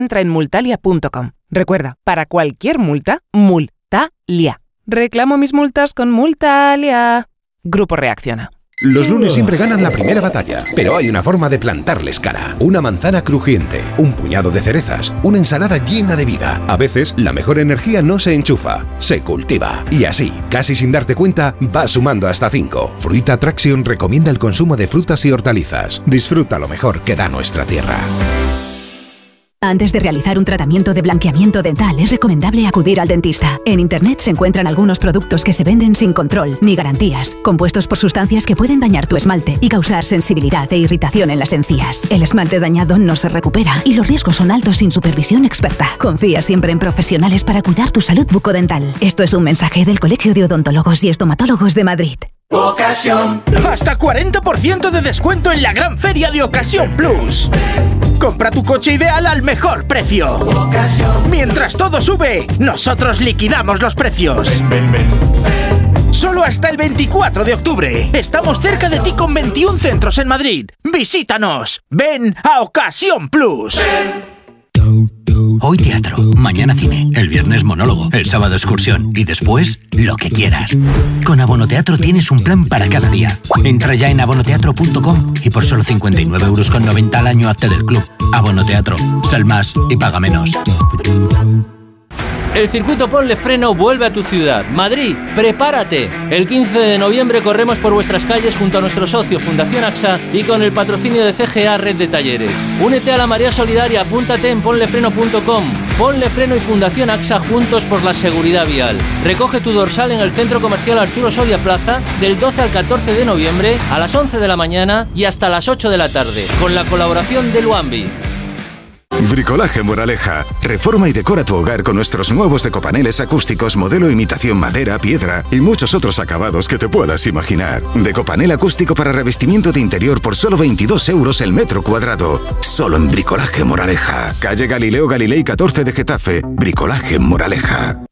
Entra en multalia.com. Recuerda, para cualquier multa, Multalia. Reclamo mis multas con Multalia. Grupo Reacciona. Los lunes siempre ganan la primera batalla, pero hay una forma de plantarles cara. Una manzana crujiente, un puñado de cerezas, una ensalada llena de vida. A veces, la mejor energía no se enchufa, se cultiva. Y así, casi sin darte cuenta, vas sumando hasta 5. Fruit Attraction recomienda el consumo de frutas y hortalizas. Disfruta lo mejor que da nuestra tierra. Antes de realizar un tratamiento de blanqueamiento dental es recomendable acudir al dentista. En Internet se encuentran algunos productos que se venden sin control ni garantías, compuestos por sustancias que pueden dañar tu esmalte y causar sensibilidad e irritación en las encías. El esmalte dañado no se recupera y los riesgos son altos sin supervisión experta. Confía siempre en profesionales para cuidar tu salud bucodental. Esto es un mensaje del Colegio de Odontólogos y Estomatólogos de Madrid. Ocasión. Hasta 40% de descuento en la gran feria de Ocasión Plus. Compra tu coche ideal al mejor precio. Mientras todo sube, nosotros liquidamos los precios. Solo hasta el 24 de octubre. Estamos cerca de ti con 21 centros en Madrid. Visítanos. Ven a Ocasión Plus. Hoy teatro, mañana cine, el viernes monólogo, el sábado excursión y después lo que quieras. Con Abonoteatro tienes un plan para cada día. Entra ya en abonoteatro.com y por solo 59,90 € al año hazte del club. Abonoteatro, sal más y paga menos. El circuito Ponle Freno vuelve a tu ciudad. Madrid, prepárate. El 15 de noviembre corremos por vuestras calles junto a nuestro socio Fundación AXA y con el patrocinio de CGA Red de Talleres. Únete a la marea solidaria, apúntate en ponlefreno.com. Ponle Freno y Fundación AXA juntos por la seguridad vial. Recoge tu dorsal en el Centro Comercial Arturo Soria Plaza del 12 al 14 de noviembre a las 11 de la mañana y hasta las 8 de la tarde, con la colaboración de Luambi. Bricolaje Moraleja. Reforma y decora tu hogar con nuestros nuevos decopaneles acústicos modelo imitación madera, piedra y muchos otros acabados que te puedas imaginar. Decopanel acústico para revestimiento de interior por solo 22 € el metro cuadrado. Solo en Bricolaje Moraleja. Calle Galileo Galilei 14 de Getafe. Bricolaje Moraleja.